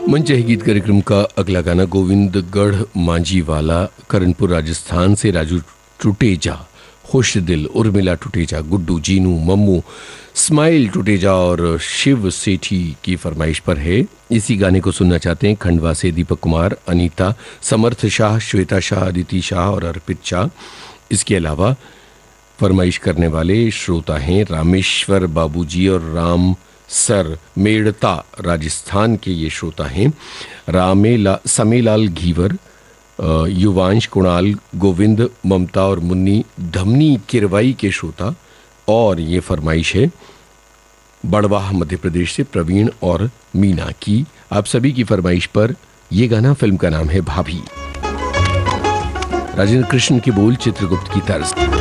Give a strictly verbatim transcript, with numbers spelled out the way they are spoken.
मंच है गीत कार्यक्रम का अगला गाना गोविंदगढ़ मांझीवाला करणपुर राजस्थान से राजू टुटेजा, खुश दिल, उर्मिला टुटेजा, गुड्डू, जीनू, मम्मू, स्माइल टुटेजा और शिव सेठी की फरमाइश पर है। इसी गाने को सुनना चाहते हैं खंडवा से दीपक कुमार, अनीता, समर्थ शाह, श्वेता शाह, अदिति शाह और अर्पित शाह। इसके अलावा फरमाइश करने वाले श्रोता हैं रामेश्वर बाबूजी और राम सर मेड़ता, राजस्थान के ये श्रोता हैं। रामेला समेलाल घीवर, युवांश, कुणाल, गोविंद, ममता और मुन्नी धमनी किरवाई के श्रोता। और ये फरमाइश है बड़वाह मध्य प्रदेश से प्रवीण और मीना की। आप सभी की फरमाइश पर यह गाना, फिल्म का नाम है भाभी। राजेंद्र कृष्ण के बोल, चित्रगुप्त की तर्ज।